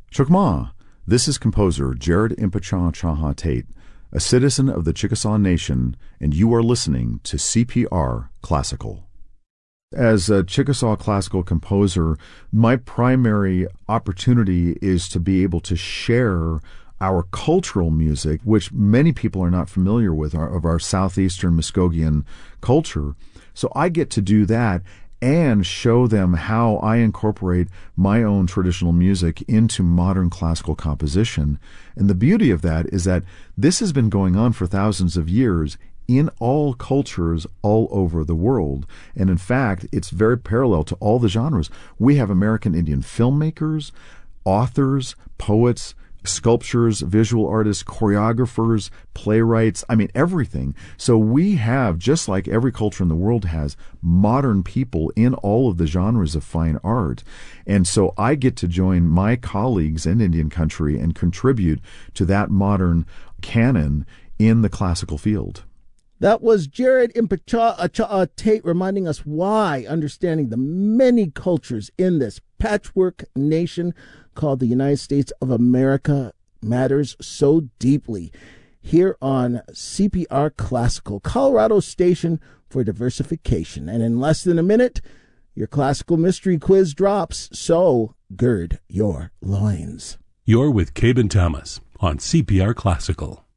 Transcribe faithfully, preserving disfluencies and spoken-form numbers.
Chokmah, this is composer Jared Impacha Chaha Tate, a citizen of the Chickasaw Nation, and you are listening to C P R Classical. As a Chickasaw classical composer, my primary opportunity is to be able to share our cultural music, which many people are not familiar with, our, of our southeastern Muskogean culture. So I get to do that and show them how I incorporate my own traditional music into modern classical composition. And the beauty of that is that this has been going on for thousands of years in all cultures all over the world. And in fact, it's very parallel to all the genres. We have American Indian filmmakers, authors, poets, sculptors, visual artists, choreographers, playwrights, I mean, everything. So we have, just like every culture in the world has, modern people in all of the genres of fine art. And so I get to join my colleagues in Indian country and contribute to that modern canon in the classical field. That was Jared Impacha Tate reminding us why understanding the many cultures in this patchwork nation called the United States of America matters so deeply. Here on C P R Classical, Colorado Station for Diversification. And in less than a minute, your classical mystery quiz drops, so gird your loins. You're with Cabe and Thomas on C P R Classical.